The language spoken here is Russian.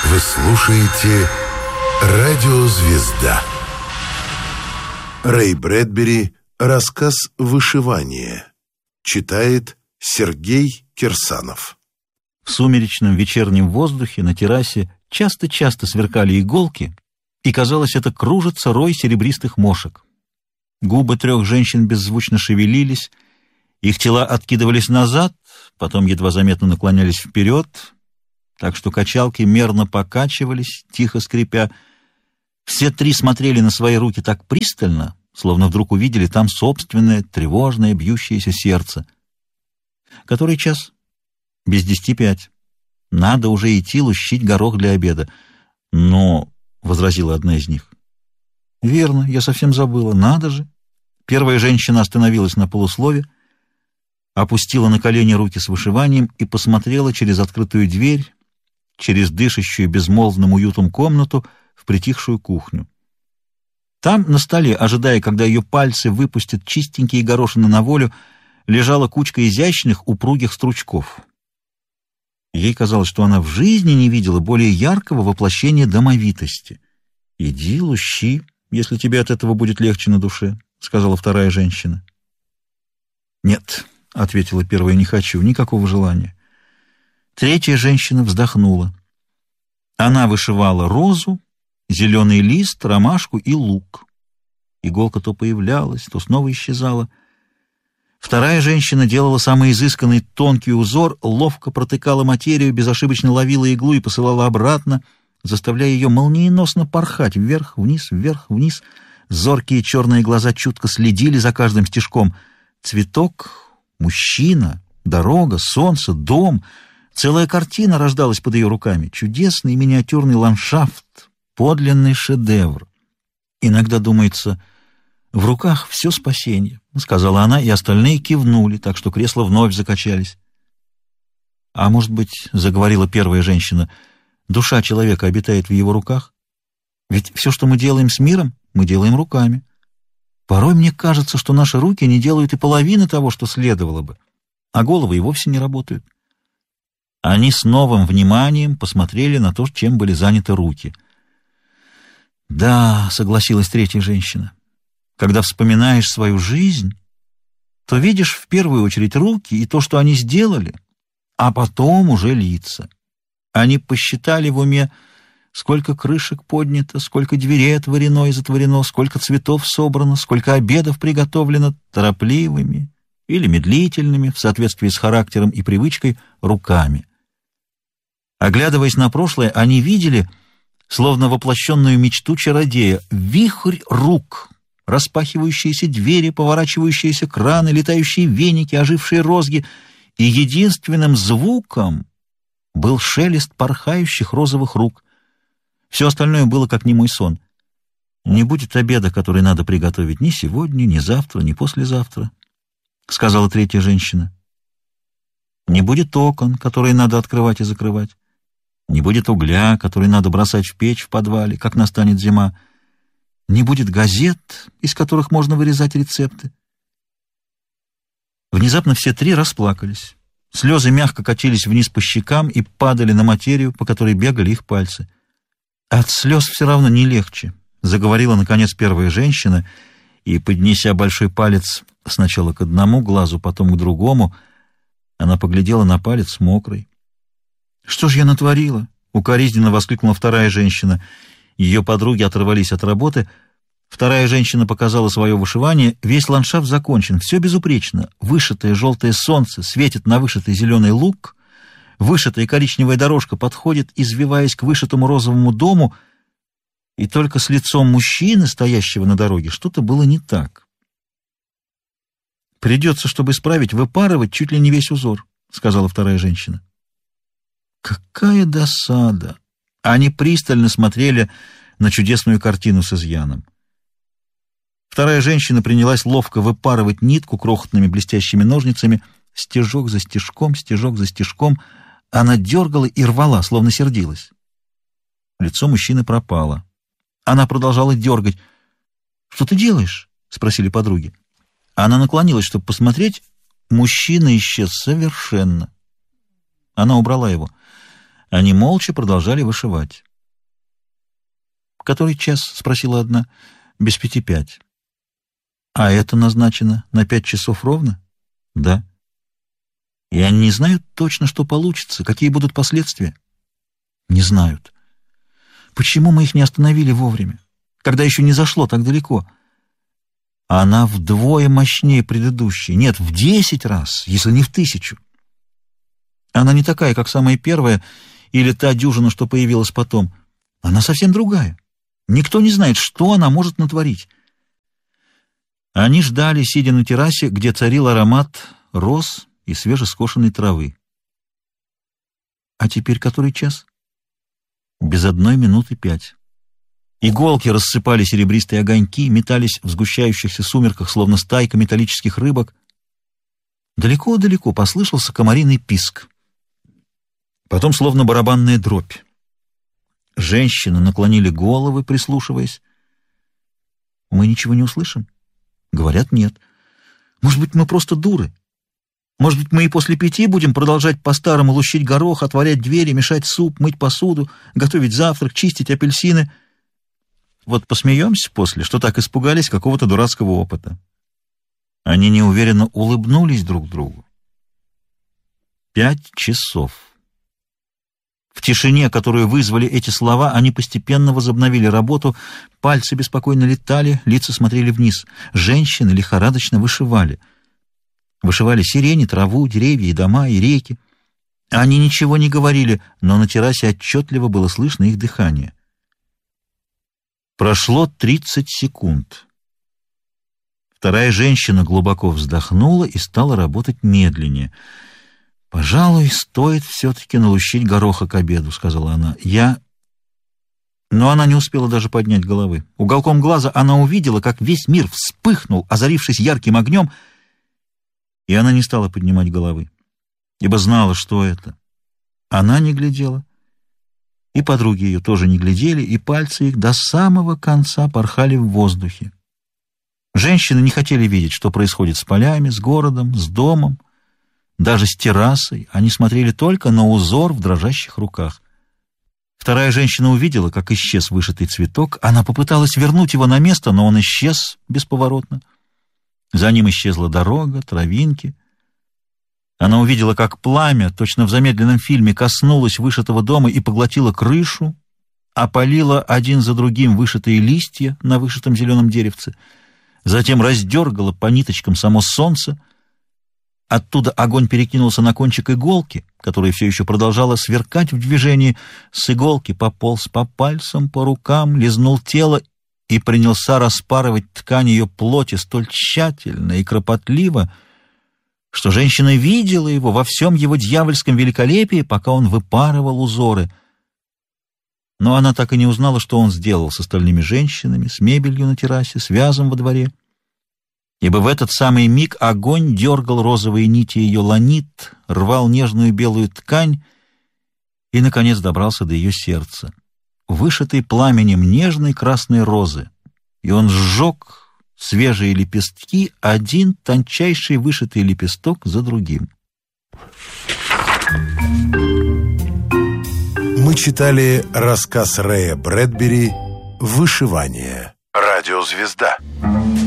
Вы слушаете «Радиозвезда». Рэй Брэдбери. Рассказ «Вышивание». Читает Сергей Кирсанов. В сумеречном вечернем воздухе на террасе часто-часто сверкали иголки, и, казалось, это кружится рой серебристых мошек. Губы 3 женщин беззвучно шевелились, их тела откидывались назад, потом едва заметно наклонялись вперед, так что качалки мерно покачивались, тихо скрипя. Все 3 смотрели на свои руки так пристально, словно вдруг увидели там собственное, тревожное, бьющееся сердце. Который час? Без 10:05. Надо уже идти лущить горох для обеда. Но, — возразила одна из них. Верно, я совсем забыла. Надо же. Первая женщина остановилась на полуслове, опустила на колени руки с вышиванием и посмотрела через открытую дверь, через дышащую безмолвным уютом комнату в притихшую кухню. Там, на столе, ожидая, когда ее пальцы выпустят чистенькие горошины на волю, лежала кучка изящных, упругих стручков. Ей казалось, что она в жизни не видела более яркого воплощения домовитости. «Иди, лущи, если тебе от этого будет легче на душе», — сказала вторая женщина. «Нет», — ответила первая, — «не хочу, никакого желания». Третья женщина вздохнула. Она вышивала розу, зеленый лист, ромашку и лук. Иголка то появлялась, то снова исчезала. Вторая женщина делала самый изысканный тонкий узор, ловко протыкала материю, безошибочно ловила иглу и посылала обратно, заставляя ее молниеносно порхать вверх-вниз, вверх-вниз. Зоркие черные глаза чутко следили за каждым стежком. Цветок, мужчина, дорога, солнце, дом. Целая картина рождалась под ее руками. Чудесный миниатюрный ландшафт, подлинный шедевр. Иногда думается, в руках все спасение, — сказала она, и остальные кивнули, так что кресла вновь закачались. А может быть, — заговорила первая женщина, — душа человека обитает в его руках? Ведь все, что мы делаем с миром, мы делаем руками. Порой мне кажется, что наши руки не делают и половины того, что следовало бы, а головы и вовсе не работают. Они с новым вниманием посмотрели на то, чем были заняты руки. «Да», — согласилась третья женщина, — «когда вспоминаешь свою жизнь, то видишь в первую очередь руки и то, что они сделали, а потом уже лица. Они посчитали в уме, сколько крышек поднято, сколько дверей отворено и затворено, сколько цветов собрано, сколько обедов приготовлено торопливыми или медлительными, в соответствии с характером и привычкой, руками. Оглядываясь на прошлое, они видели, словно воплощенную мечту чародея, вихрь рук, распахивающиеся двери, поворачивающиеся краны, летающие веники, ожившие розги, и единственным звуком был шелест порхающих розовых рук. Все остальное было как немой сон. «Не будет обеда, который надо приготовить ни сегодня, ни завтра, ни послезавтра», — сказала третья женщина. «Не будет окон, которые надо открывать и закрывать. Не будет угля, который надо бросать в печь в подвале, как настанет зима. Не будет газет, из которых можно вырезать рецепты». Внезапно все 3 расплакались. Слезы мягко катились вниз по щекам и падали на материю, по которой бегали их пальцы. «От слез все равно не легче», — заговорила, наконец, первая женщина, и, поднеся большой палец сначала к одному глазу, потом к другому, она поглядела на палец мокрый. «Что ж я натворила?» — укоризненно воскликнула вторая женщина. Ее подруги оторвались от работы. Вторая женщина показала свое вышивание. Весь ландшафт закончен, все безупречно. Вышитое желтое солнце светит на вышитый зеленый луг, вышитая коричневая дорожка подходит, извиваясь к вышитому розовому дому, и только с лицом мужчины, стоящего на дороге, что-то было не так. «Придется, чтобы исправить, выпарывать чуть ли не весь узор», — сказала вторая женщина. Какая досада! Они пристально смотрели на чудесную картину с изъяном. Вторая женщина принялась ловко выпарывать нитку крохотными блестящими ножницами, стежок за стежком, стежок за стежком. Она дергала и рвала, словно сердилась. Лицо мужчины пропало. Она продолжала дергать. «Что ты делаешь?» — спросили подруги. Она наклонилась, чтобы посмотреть. Мужчина исчез совершенно. Она убрала его. Они молча продолжали вышивать. «Который час?» — спросила одна. «Без 5:05». «А это назначено на 5 часов ровно?» «Да». «И они не знают точно, что получится, какие будут последствия?» «Не знают». «Почему мы их не остановили вовремя, когда еще не зашло так далеко?» «Она вдвое мощнее предыдущей. Нет, в 10 раз, если не в 1000. Она не такая, как самая первая, или та дюжина, что появилась потом. Она совсем другая. Никто не знает, что она может натворить». Они ждали, сидя на террасе, где царил аромат роз и свежескошенной травы. «А теперь который час?» «Без 1:05. Иголки рассыпали серебристые огоньки, метались в сгущающихся сумерках, словно стайка металлических рыбок. Далеко-далеко послышался комариный писк. Потом словно барабанная дробь. Женщины наклонили головы, прислушиваясь. «Мы ничего не услышим?» Говорят, нет. «Может быть, мы просто дуры? Может быть, мы и после 5 будем продолжать по-старому лущить горох, отворять двери, мешать суп, мыть посуду, готовить завтрак, чистить апельсины? Вот посмеемся после, что так испугались какого-то дурацкого опыта». Они неуверенно улыбнулись друг другу. 5 часов. В тишине, которую вызвали эти слова, они постепенно возобновили работу, пальцы беспокойно летали, лица смотрели вниз. Женщины лихорадочно вышивали. Вышивали сирени, траву, деревья и дома, и реки. Они ничего не говорили, но на террасе отчетливо было слышно их дыхание. Прошло 30 секунд. Вторая женщина глубоко вздохнула и стала работать медленнее. «Пожалуй, стоит все-таки налущить гороха к обеду», — сказала она. Но она не успела даже поднять головы. Уголком глаза она увидела, как весь мир вспыхнул, озарившись ярким огнем, и она не стала поднимать головы, ибо знала, что это. Она не глядела, и подруги ее тоже не глядели, и пальцы их до самого конца порхали в воздухе. Женщины не хотели видеть, что происходит с полями, с городом, с домом, даже с террасой. Они смотрели только на узор в дрожащих руках. Вторая женщина увидела, как исчез вышитый цветок. Она попыталась вернуть его на место, но он исчез бесповоротно. За ним исчезла дорога, травинки. Она увидела, как пламя, точно в замедленном фильме, коснулось вышитого дома и поглотило крышу, опалило один за другим вышитые листья на вышитом зеленом деревце, затем раздергало по ниточкам само солнце. Оттуда огонь перекинулся на кончик иголки, которая все еще продолжала сверкать в движении. С иголки пополз по пальцам, по рукам, лизнул тело и принялся распарывать ткань ее плоти столь тщательно и кропотливо, что женщина видела его во всем его дьявольском великолепии, пока он выпарывал узоры. Но она так и не узнала, что он сделал с остальными женщинами, с мебелью на террасе, с вязом во дворе. Ибо в этот самый миг огонь дергал розовые нити ее ланит, рвал нежную белую ткань и, наконец, добрался до ее сердца, вышитой пламенем нежной красной розы, и он сжег свежие лепестки, один тончайший вышитый лепесток за другим. Мы читали рассказ Рэя Брэдбери «Вышивание». Радиозвезда.